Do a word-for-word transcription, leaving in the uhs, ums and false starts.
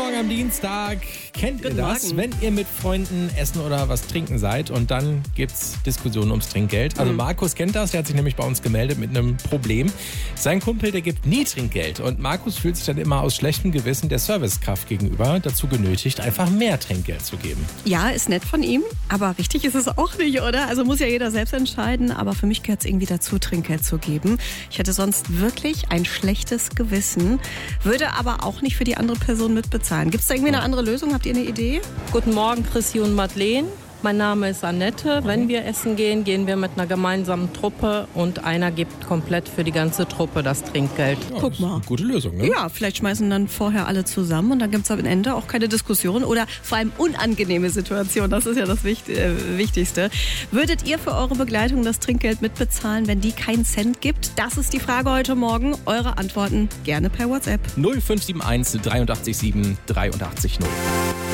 Morgen am Dienstag. Kennt Guten ihr das, Morgen. wenn ihr mit Freunden essen oder was trinken seid und dann gibt's Diskussionen ums Trinkgeld? Also Mhm. Markus kennt das, der hat sich nämlich bei uns gemeldet mit einem Problem. Sein Kumpel, der gibt nie Trinkgeld und Markus fühlt sich dann immer aus schlechtem Gewissen der Servicekraft gegenüber dazu genötigt, einfach mehr Trinkgeld zu geben. Ja, ist nett von ihm, aber richtig ist es auch nicht, oder? Also muss ja jeder selbst entscheiden, aber für mich gehört es irgendwie dazu, Trinkgeld zu geben. Ich hätte sonst wirklich ein schlechtes Gewissen, würde aber auch nicht für die andere Person mitbezahlen. Gibt es da irgendwie eine andere Lösung? Habt ihr eine Idee? Guten Morgen, Chrissy und Madeleine. Mein Name ist Annette. Wenn wir essen gehen, gehen wir mit einer gemeinsamen Truppe und einer gibt komplett für die ganze Truppe das Trinkgeld. Ja, Guck das ist mal. eine gute Lösung, ne? Ja, vielleicht schmeißen dann vorher alle zusammen und dann gibt es am Ende auch keine Diskussion oder vor allem unangenehme Situationen. Das ist ja das Wicht- äh, Wichtigste. Würdet ihr für eure Begleitung das Trinkgeld mitbezahlen, wenn die keinen Cent gibt? Das ist die Frage heute Morgen. Eure Antworten gerne per WhatsApp. null fünf sieben eins, drei acht sieben, drei acht null.